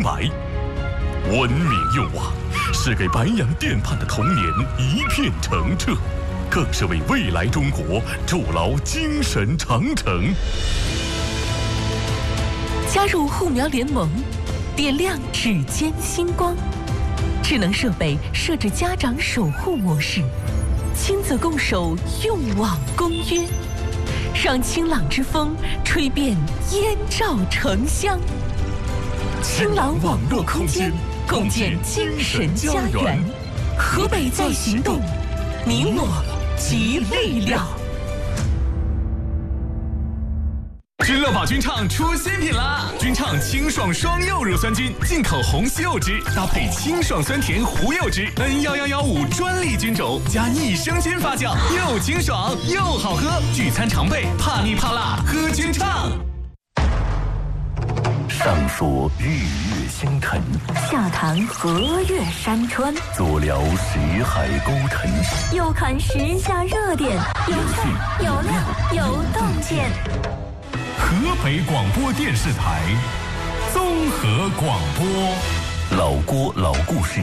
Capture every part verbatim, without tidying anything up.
白。闻名用网是给白洋淀畔的童年一片澄澈，更是为未来中国筑牢精神长城。 加入护苗联盟，点亮指尖星光。智能设备设置家长守护模式，亲子共守用网公约，让清朗之风吹遍燕赵城乡。清朗网络空间，共建精神家园。河北在行动，你我集力量。 君乐宝君畅出新品啦！君畅清爽双柚乳酸菌，进口红西柚汁，搭配清爽酸甜胡柚汁 N 一一一五专利菌种，加益生菌发酵，又清爽又好喝。聚餐常备，怕腻怕辣，喝君畅。 上说日月星辰， 下谈河岳山川， 左聊识海沟沉， 右看时下热点，有趣有料有洞见。 河北广播电视台综合广播， 老郭老故事。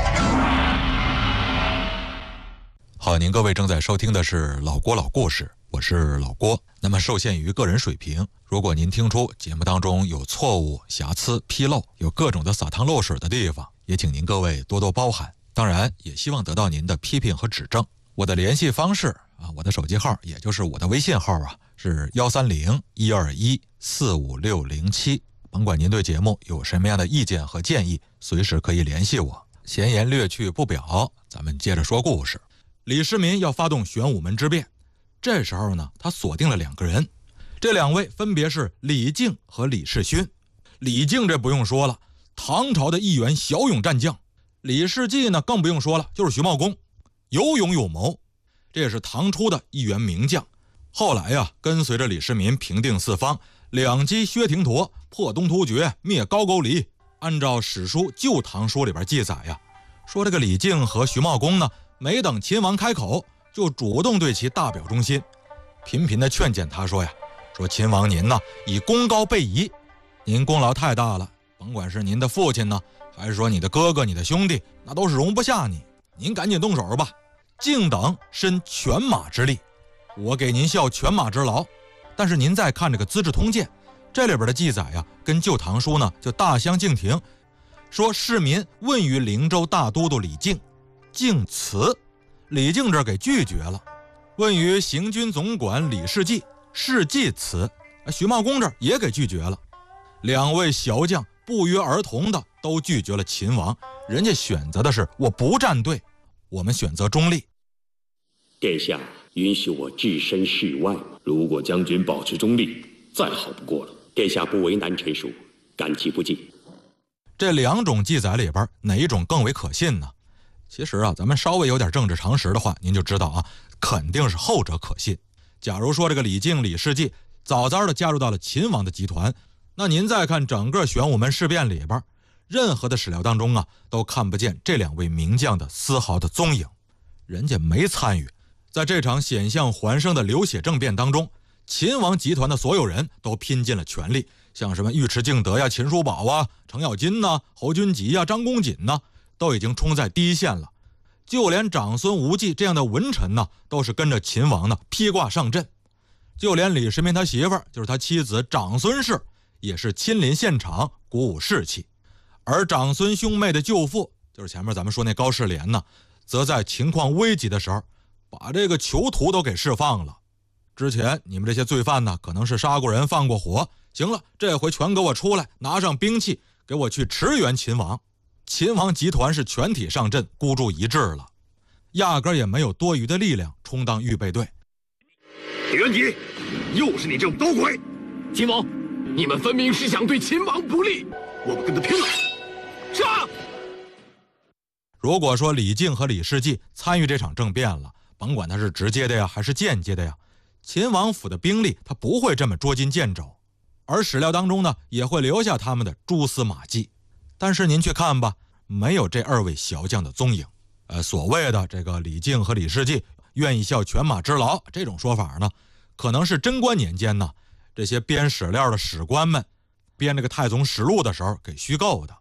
好，您各位正在收听的是老郭老故事，我是老郭。那么受限于个人水平，如果您听出节目当中有错误、瑕疵、纰漏，有各种的洒汤漏水的地方，也请您各位多多包涵。当然也希望得到您的批评和指正。我的联系方式啊，我的手机号也就是我的微信号啊，是幺三零一二一四五六零七。甭管您对节目有什么样的意见和建议，随时可以联系我。闲言略去不表，咱们接着说故事。李世民要发动玄武门之变，这时候呢，他锁定了两个人，这两位分别是李靖和李世勋。李靖这不用说了，唐朝的一员骁勇战将；李世济呢更不用说了，就是徐茂公，有勇有谋，这也是唐初的一员名将。后来呀、啊，跟随着李世民平定四方，两击薛廷陀，破东突厥，灭高句丽。按照史书《旧唐书》里边记载呀，说这个李靖和徐茂公呢，没等秦王开口，就主动对其大表忠心，频频的劝谏他说呀，说秦王您呢以功高备夷，您功劳太大了，甭管是您的父亲呢，还是说你的哥哥、你的兄弟，那都是容不下你，您赶紧动手吧。靖等伸犬马之力，我给您效犬马之劳。但是您再看这个《资治通鉴》，这里边的记载呀，跟《旧唐书》呢就大相径庭。说市民问于灵州大都督李靖，靖辞，李靖这给拒绝了。问于行军总管李世济，世济辞，徐茂公这也给拒绝了。两位骁将不约而同的都拒绝了秦王，人家选择的是我不站队，我们选择中立。 殿下允许我置身事外，如果将军保持中立，再好不过了。殿下不为难臣属，感激不尽。 这两种记载里边，哪一种更为可信呢？其实啊，咱们稍微有点政治常识的话，您就知道啊，肯定是后者可信。假如说这个李靖、李世济早早的加入到了秦王的集团，那您再看整个玄武门事变里边，任何的史料当中啊，都看不见这两位名将的丝毫的踪影，人家没参与。在这场险象环生的流血政变当中，秦王集团的所有人都拼尽了全力，像什么尉迟敬德呀、秦叔宝啊、程咬金呐、侯君集呀、张公瑾呐，都已经冲在第一线了。就连长孙无忌这样的文臣呢，都是跟着秦王呢披挂上阵。就连李世民他媳妇儿，就是他妻子长孙氏，也是亲临现场鼓舞士气。而长孙兄妹的舅父，就是前面咱们说那高士廉呢，则在情况危急的时候，把这个囚徒都给释放了。之前你们这些罪犯呢，可能是杀过人、放过火，行了，这回全给我出来，拿上兵器，给我去驰援秦王。秦王集团是全体上阵，孤注一掷了，压根也没有多余的力量充当预备队。 李元吉，又是你这种捣鬼！ 秦王，你们分明是想对秦王不利， 我们跟他拼了！ 杀！ 如果说李靖和李世济参与这场政变了，甭管他是直接的呀，还是间接的呀，秦王府的兵力他不会这么捉襟见肘，而史料当中呢，也会留下他们的蛛丝马迹。但是您去看吧，没有这二位骁将的踪影。呃，所谓的这个李靖和李世济愿意效犬马之劳这种说法呢，可能是贞观年间呢，这些编史料的史官们编这个太宗实录的时候给虚构的。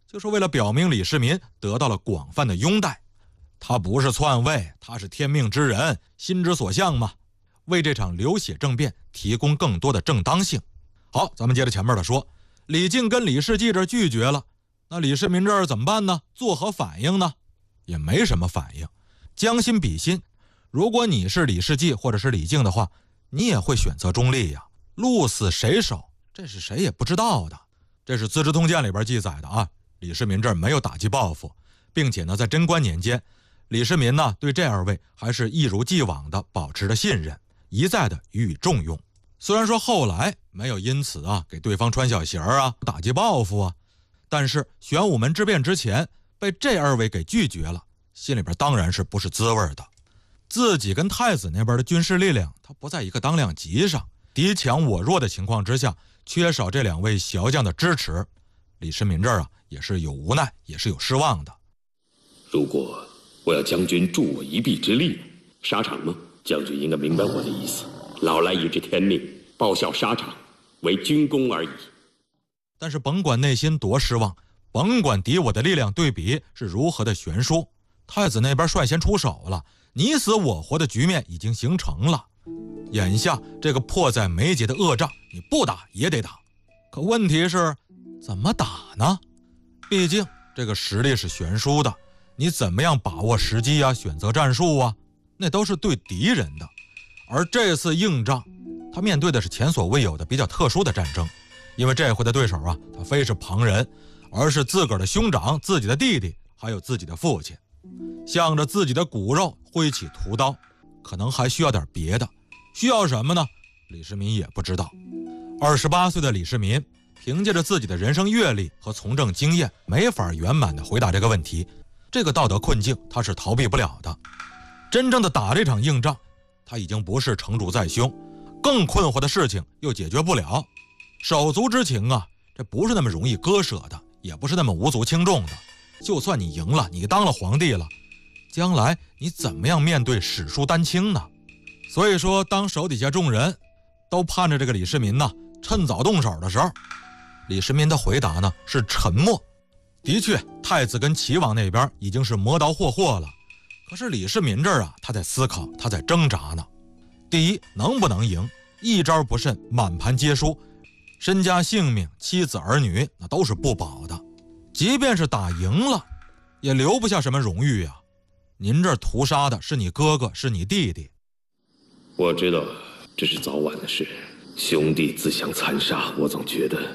就是为了表明李世民得到了广泛的拥戴。他不是篡位，他是天命之人，心之所向嘛，为这场流血政变提供更多的正当性。好，咱们接着前面的说，李靖跟李世继这拒绝了，那李世民这儿怎么办呢？作何反应呢？也没什么反应。将心比心，如果你是李世继或者是李靖的话，你也会选择中立呀。鹿死谁手，这是谁也不知道的。这是《资治通鉴》里边记载的啊。李世民这儿没有打击报复，并且呢，在贞观年间，李世民呢对这二位还是一如既往的保持着信任，一再的予以重用。虽然说后来没有因此啊给对方穿小鞋啊、打击报复啊，但是玄武门之变之前被这二位给拒绝了，心里边当然是不是滋味的。自己跟太子那边的军事力量，他不在一个当量级上，敌强我弱的情况之下，缺少这两位骁将的支持，李世民这儿啊也是有无奈，也是有失望的。 如果我要将军助我一臂之力，沙场吗？将军应该明白我的意思。老来一知天命，报效沙场，为军功而已。 但是甭管内心多失望，甭管敌我的力量对比是如何的悬殊，太子那边率先出手了，你死我活的局面已经形成了。眼下这个迫在眉睫的恶仗，你不打也得打。可问题是怎么打呢？毕竟这个实力是悬殊的，你怎么样把握时机啊，选择战术啊，那都是对敌人的。而这次硬仗，他面对的是前所未有的比较特殊的战争，因为这回的对手啊，他非是旁人，而是自个儿的兄长、自己的弟弟，还有自己的父亲。向着自己的骨肉挥起屠刀，可能还需要点别的。需要什么呢？李世民也不知道。二十八岁的李世民凭借着自己的人生阅历和从政经验，没法圆满地回答这个问题。这个道德困境他是逃避不了的。真正的打这场硬仗，他已经不是成竹在胸，更困惑的事情又解决不了。手足之情啊，这不是那么容易割舍的，也不是那么无足轻重的。就算你赢了，你当了皇帝了，将来你怎么样面对史书丹青呢？所以说，当手底下众人都盼着这个李世民呢趁早动手的时候，李世民的回答呢是沉默。的确，太子跟齐王那边已经是磨刀霍霍了，可是李世民这儿啊，他在思考，他在挣扎呢。第一，能不能赢？一招不慎，满盘皆输，身家性命、妻子儿女那都是不保的。即便是打赢了，也留不下什么荣誉呀。您这屠杀的是你哥哥，是你弟弟。 我知道这是早晚的事，兄弟自相残杀，我总觉得。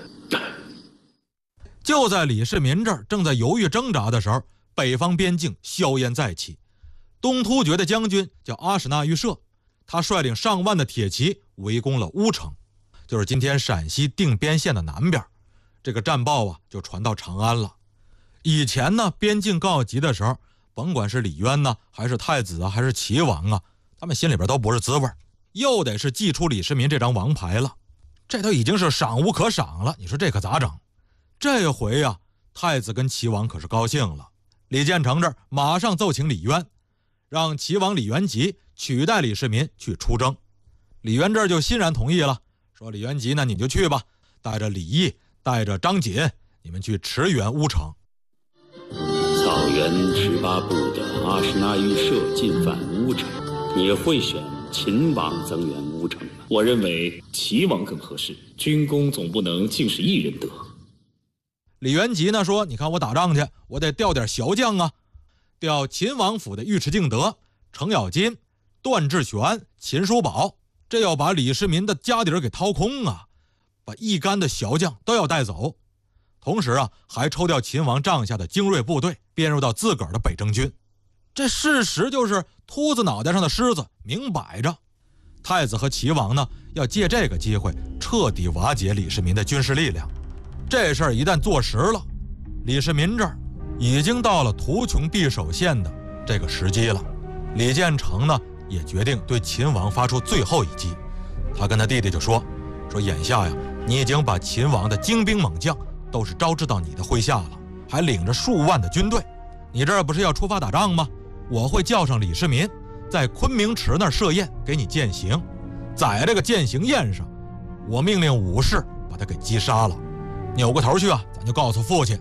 就在李世民这儿正在犹豫挣扎的时候，北方边境硝烟再起。东突厥的将军叫阿史那玉舍，他率领上万的铁骑围攻了乌城，就是今天陕西定边县的南边。这个战报啊就传到长安了。以前呢，边境告急的时候，甭管是李渊呢，还是太子啊，还是齐王啊，他们心里边都不是滋味，又得是祭出李世民这张王牌了。这都已经是赏无可赏了，你说这可咋整？这回呀、啊，太子跟齐王可是高兴了。李建成这儿马上奏请李渊，让齐王李元吉取代李世民去出征。李渊这儿就欣然同意了，说李元吉呢，你就去吧，带着李毅，带着张锦，你们去驰援乌城。 草原十八部的阿史那玉舍进犯乌城，你会选秦王增援乌城吗？ 我认为齐王更合适，军功总不能尽是一人得。 李元吉呢说，你看我打仗去，我得调点骁将啊，调秦王府的尉迟敬德、程咬金、段志玄、秦叔宝，这要把李世民的家底儿给掏空啊，把一干的骁将都要带走。同时啊，还抽调秦王帐下的精锐部队，编入到自个儿的北征军。这事实就是秃子脑袋上的虱子，明摆着。太子和齐王呢，要借这个机会彻底瓦解李世民的军事力量。这事儿一旦坐实了，李世民这儿已经到了图穷匕首现的这个时机了。李建成呢，也决定对秦王发出最后一击。他跟他弟弟就说说眼下呀，你已经把秦王的精兵猛将都是招致到你的麾下了，还领着数万的军队，你这儿不是要出发打仗吗？我会叫上李世民，在昆明池那儿设宴给你饯行，在这个饯行宴上，我命令武士把他给击杀了。扭过头去啊，咱就告诉父亲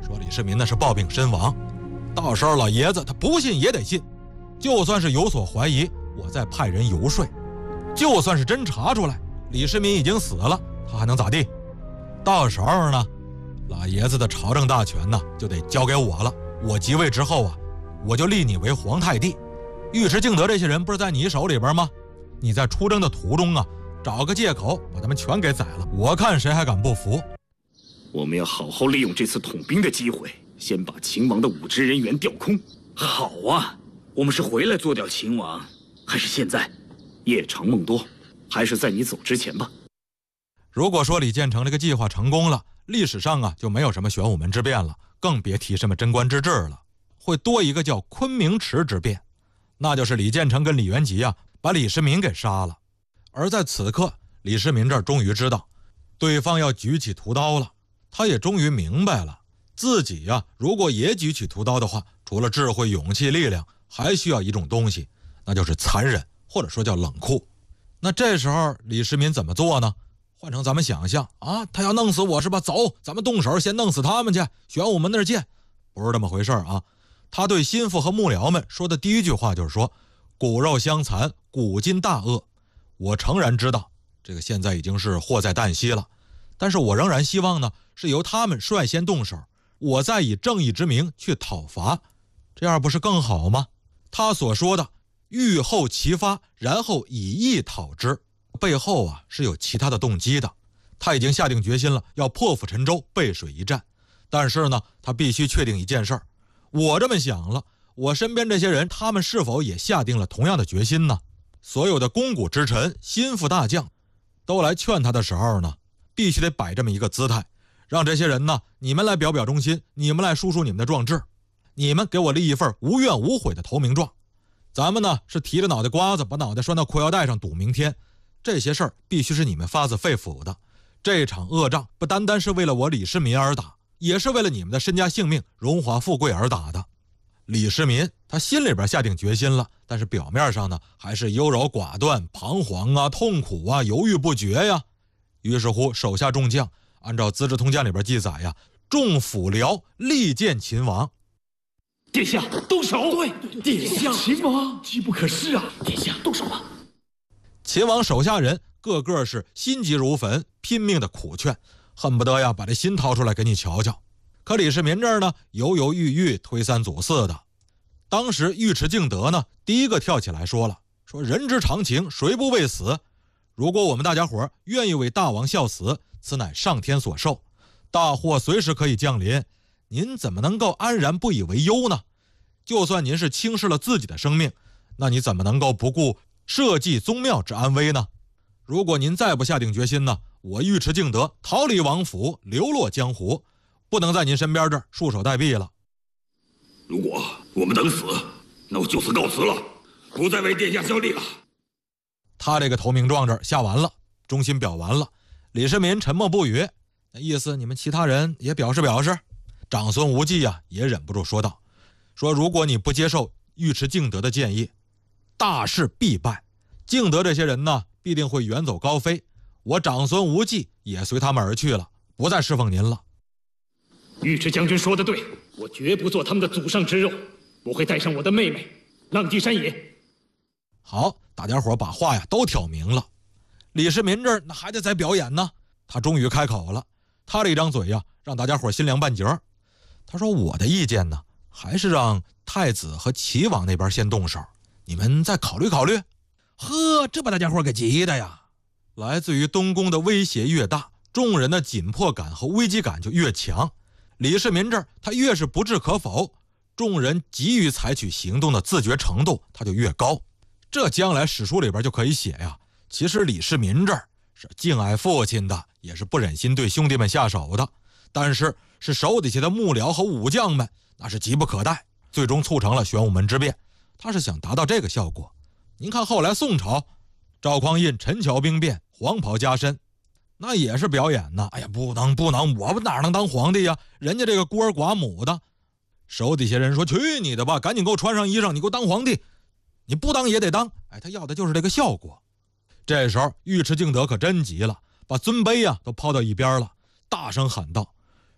说李世民呢是暴病身亡，到时候老爷子他不信也得信，就算是有所怀疑，我再派人游说，就算是真查出来李世民已经死了，他还能咋地？到时候呢，老爷子的朝政大权呢就得交给我了。我即位之后啊，我就立你为皇太帝。尉迟敬德这些人不是在你手里边吗？你在出征的途中啊，找个借口把他们全给宰了，我看谁还敢不服？ 我们要好好利用这次统兵的机会，先把秦王的武职人员调空。 好啊，我们是回来做掉秦王，还是现在？ 夜长梦多，还是在你走之前吧。 如果说李建成这个计划成功了，历史上啊就没有什么玄武门之变了，更别提什么贞观之治了，会多一个叫昆明池之变，那就是李建成跟李元吉啊把李世民给杀了。而在此刻，李世民这儿终于知道对方要举起屠刀了，他也终于明白了自己呀、啊、如果也举起屠刀的话，除了智慧、勇气、力量，还需要一种东西，那就是残忍，或者说叫冷酷。那这时候李世民怎么做呢？换成咱们想象啊，他要弄死我是吧？走，咱们动手先弄死他们去，玄武门那儿见。不是这么回事啊。他对心腹和幕僚们说的第一句话就是说，骨肉相残，古今大恶。我诚然知道这个现在已经是祸在旦夕了，但是我仍然希望呢是由他们率先动手，我再以正义之名去讨伐，这样不是更好吗？他所说的欲后其发，然后以义讨之，背后啊是有其他的动机的。他已经下定决心了，要破釜沉舟，背水一战。但是呢，他必须确定一件事儿，我这么想了，我身边这些人，他们是否也下定了同样的决心呢？所有的肱骨之臣、心腹大将都来劝他的时候呢，必须得摆这么一个姿态，让这些人呢，你们来表表忠心，你们来输出你们的壮志，你们给我立一份无怨无悔的投名状。咱们呢是提着脑袋瓜子，把脑袋拴到裤腰带上赌明天，这些事儿必须是你们发自肺腑的。这场恶仗不单单是为了我李世民而打，也是为了你们的身家性命、荣华富贵而打的。李世民他心里边下定决心了，但是表面上呢还是优柔寡断、彷徨啊、痛苦啊、犹豫不决呀。于是乎，手下众将按照《资治通鉴》里边记载呀，众辅僚力荐秦王。 殿下，动手！ 对，殿下， 秦王机不可失啊！ 殿下，动手吧！ 秦王手下人个个是心急如焚，拼命的苦劝，恨不得呀把这心掏出来给你瞧瞧。可李世民这儿呢，犹犹豫豫，推三阻四的。当时尉迟敬德呢，第一个跳起来说了：“说人之常情，谁不畏死？如果我们大家伙愿意为大王效死，此乃上天所授，大祸随时可以降临，您怎么能够安然不以为忧呢？就算您是轻视了自己的生命，那你怎么能够不顾社稷宗庙之安危呢？如果您再不下定决心呢，我尉迟敬德逃离王府，流落江湖，不能在您身边这儿束手待毙了。 如果我们等死，那我就此告辞了，不再为殿下效力了。” 他这个投名状这儿下完了，忠心表完了。李世民沉默不语，那意思你们其他人也表示表示。长孙无忌啊也忍不住说道：“说如果你不接受尉迟敬德的建议，大事必败，敬德这些人呢必定会远走高飞，我长孙无忌也随他们而去了，不再侍奉您了。” 尉迟将军说的对，我绝不做他们的祖上之肉，不会带上我的妹妹浪迹山野。 好，大家伙把话呀都挑明了。李世民这儿那还得再表演呢，他终于开口了，他这一张嘴呀，让大家伙心凉半截儿。他说：“我的意见呢，还是让太子和齐王那边先动手，你们再考虑考虑。”呵，这把大家伙给急的呀！来自于东宫的威胁越大，众人的紧迫感和危机感就越强。李世民这儿他越是不置可否，众人急于采取行动的自觉程度他就越高。这将来史书里边就可以写呀，其实李世民这儿是敬爱父亲的，也是不忍心对兄弟们下手的，但是是手底下的幕僚和武将们那是急不可待，最终促成了玄武门之变。他是想达到这个效果。您看后来宋朝赵匡胤陈桥兵变，黄袍加身，那也是表演呢。哎呀，不能不能，我们哪能当皇帝呀？人家这个孤儿寡母的，手底下人说去你的吧，赶紧给我穿上衣裳，你给我当皇帝，你不当也得当。哎，他要的就是这个效果。这时候尉迟敬德可真急了，把尊卑呀都抛到一边了，大声喊道：“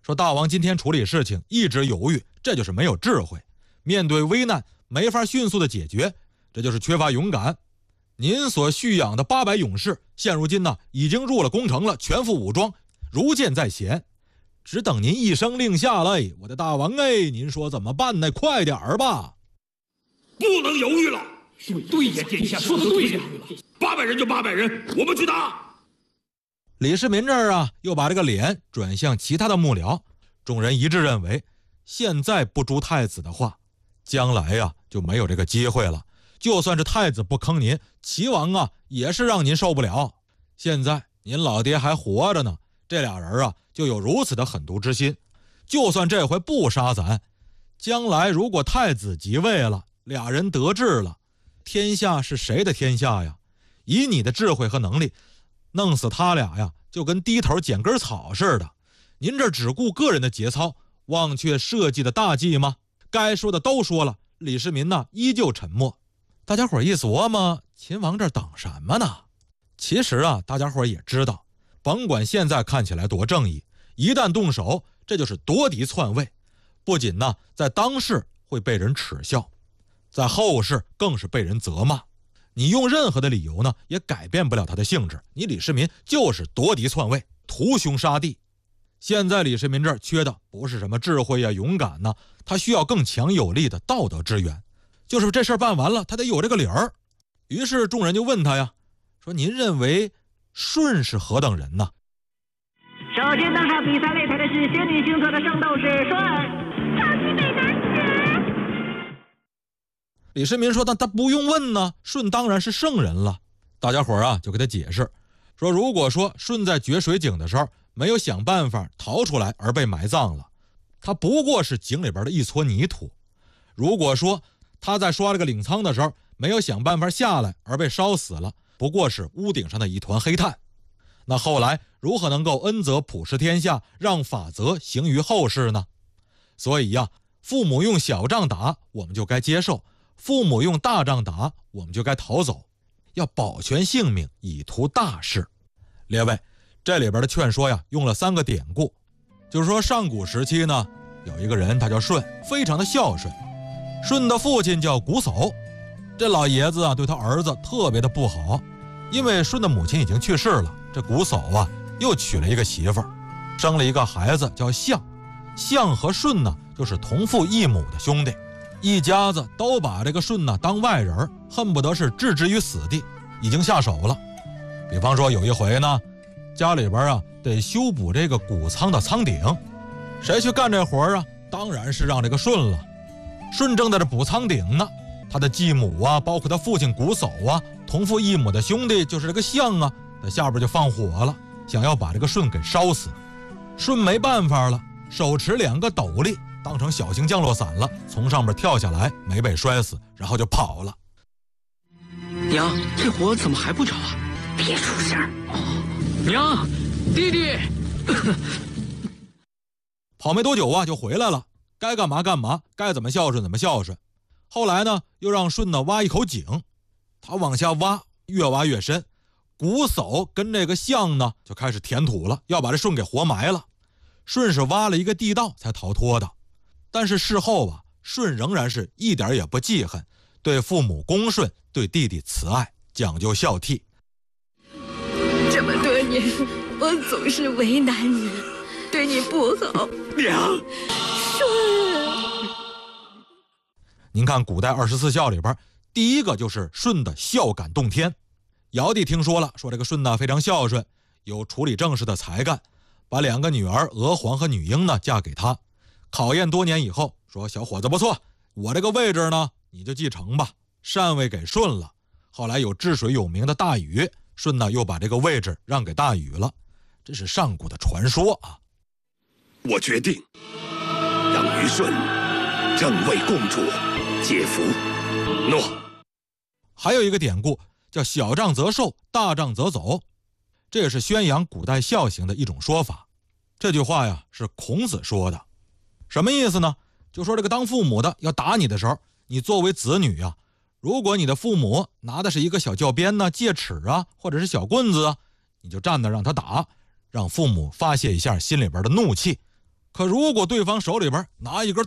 说大王今天处理事情一直犹豫，这就是没有智慧；面对危难没法迅速的解决，这就是缺乏勇敢。您所蓄养的八百勇士，现如今呢已经入了宫城了，全副武装，如箭在弦，只等您一声令下了。我的大王哎，您说怎么办呢？快点儿吧！ 不能犹豫了。 对呀，殿下说的对呀， 八百人就八百人，我们去打。 李世民这儿啊，又把这个脸转向其他的幕僚，众人一致认为，现在不诛太子的话，将来呀、啊、就没有这个机会了。就算是太子不坑您，齐王啊也是让您受不了。现在您老爹还活着呢，这俩人啊就有如此的狠毒之心。就算这回不杀咱，将来如果太子即位了，俩人得志了，天下是谁的天下呀？以你的智慧和能力，弄死他俩呀，就跟低头捡根草似的。您这只顾个人的节操，忘却社稷的大计吗？该说的都说了，李世民呢依旧沉默。大家伙一琢磨，秦王这等什么呢？其实啊，大家伙也知道，甭管现在看起来多正义，一旦动手，这就是夺嫡篡位。不仅呢在当世会被人耻笑，在后世更是被人责骂。你用任何的理由呢，也改变不了他的性质。你李世民就是夺嫡篡位，屠兄杀弟。现在李世民这儿缺的不是什么智慧呀、勇敢呢，他需要更强有力的道德支援。就是这事儿办完了，他得有这个理儿。于是众人就问他呀，说您认为舜是何等人呢？ 首先登上比赛擂台的是仙女星座的圣斗士舜，超级美男子。 李世民说他他不用问呢，舜当然是圣人了。大家伙儿啊就给他解释说，如果说舜在决水井的时候没有想办法逃出来而被埋葬了，他不过是井里边的一撮泥土。如果说他在刷这个领舱的时候没有想办法下来而被烧死了，不过是屋顶上的一团黑炭。那后来如何能够恩泽普世天下，让法则行于后世呢？所以呀，父母用小杖打我们就该接受，父母用大杖打我们就该逃走，要保全性命以图大事。列位，这里边的劝说呀用了三个典故，就是说上古时期呢，有一个人他叫舜，非常的孝顺。舜的父亲叫瞽叟，这老爷子啊对他儿子特别的不好，因为舜的母亲已经去世了，这瞽叟啊又娶了一个媳妇儿，生了一个孩子叫象。象和舜呢就是同父异母的兄弟，一家子都把这个舜呢当外人，恨不得是置之于死地，已经下手了。比方说有一回呢，家里边啊得修补这个谷仓的仓顶，谁去干这活啊？当然是让这个舜了。舜正在这补仓顶呢，他的继母啊，包括他父亲瞽叟啊，同父异母的兄弟就是这个象啊，在下边就放火了，想要把这个舜给烧死。舜没办法了，手持两个斗笠当成小型降落伞了，从上面跳下来，没被摔死，然后就跑了。 娘，这火怎么还不着啊？ 别出声！ 哦，娘，弟弟。 跑没多久啊，就回来了。该干嘛干嘛，该怎么孝顺怎么孝顺。后来呢，又让舜呢挖一口井，他往下挖，越挖越深。瞽叟跟这个象呢就开始填土了，要把这舜给活埋了。舜是挖了一个地道才逃脱的。但是事后啊，舜仍然是一点也不记恨，对父母恭顺，对弟弟慈爱，讲究孝悌。 这么多年，我总是为难你，对你不好。 娘。 您看古代二十四孝里边，第一个就是舜的孝感动天。尧帝听说了，说这个舜呢非常孝顺，有处理政事的才干，把两个女儿娥皇和女英呢嫁给他。考验多年以后，说小伙子不错，我这个位置呢你就继承吧，禅位给舜了。后来有治水有名的大禹，舜呢又把这个位置让给大禹了。这是上古的传说啊。 我决定让虞舜正位共主，解服。诺。 还有一个典故叫小杖则受，大杖则走，这也是宣扬古代孝行的一种说法。这句话呀是孔子说的。什么意思呢？就说这个当父母的要打你的时候，你作为子女啊，如果你的父母拿的是一个小教鞭呢、戒尺啊，或者是小棍子啊，你就站那让他打，让父母发泄一下心里边的怒气。 可如果对方手里边拿一根